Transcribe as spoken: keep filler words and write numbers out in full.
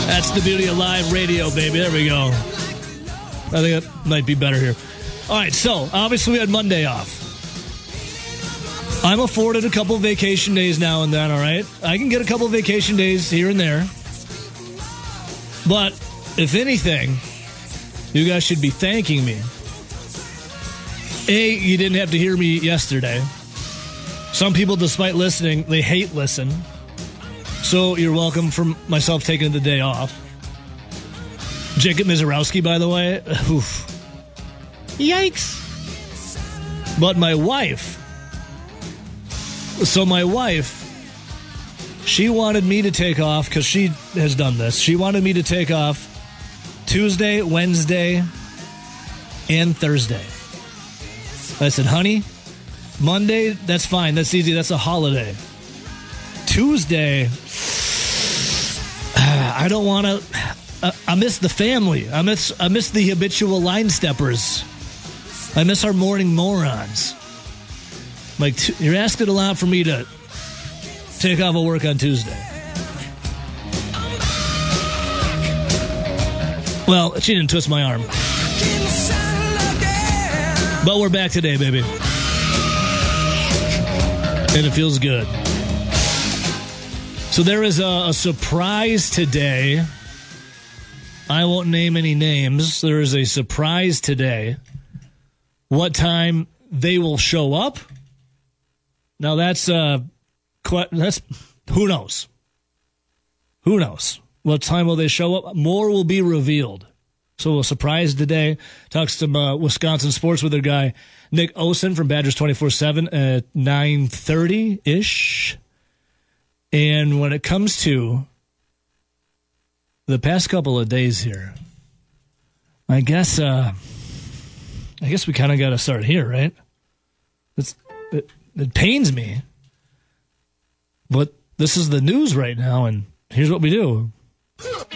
That's the beauty of live radio, baby. There we go. I think that might be better here. All right, so obviously we had Monday off. I'm afforded a couple vacation days now and then, all right? I can get a couple vacation days here and there. But if anything, you guys should be thanking me. A, you didn't have to hear me yesterday. Some people, despite listening, they hate listen. So you're welcome for myself taking the day off. Jacob Mizorowski, by the way. Oof. Yikes. But my wife. So my wife, she wanted me to take off, because she has done this. She wanted me to take off Tuesday, Wednesday, and Thursday. I said, honey, Monday, that's fine. That's easy. That's a holiday. Tuesday, I don't want to. Uh, I miss the family. I miss. I miss the habitual line steppers. I miss our morning morons. Like t- you're asking a lot for me to take off of work on Tuesday. Well, she didn't twist my arm, but we're back today, baby, and it feels good. So there is a, a surprise today. I won't name any names. There is a surprise today. What time they will show up? Now that's uh, quite, that's who knows. Who knows? What time will they show up? More will be revealed. So a surprise today. Talks to uh, Wisconsin sports with their guy Nick Osen from Badgers twenty-four seven at nine thirty ish. And when it comes to the past couple of days here, I guess uh, I guess we kind of got to start here, right? It's, it, it pains me, but this is the news right now, and here's what we do.